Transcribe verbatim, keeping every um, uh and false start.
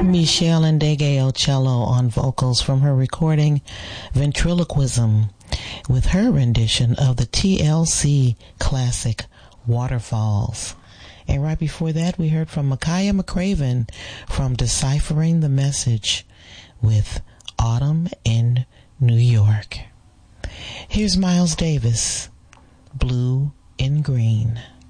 Michelle Ndege cello on vocals from her recording Ventriloquism, with her rendition of the T L C classic Waterfalls. And right before that, we heard from Makaya McCraven from Deciphering the Message with Autumn in New York. Here's Miles Davis, Blue in Green.